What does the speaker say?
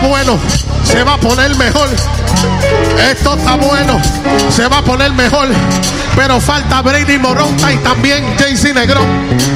bueno, se va a poner mejor. Esto está bueno, se va a poner mejor. Pero falta Brady Moronta y también JC Negrón.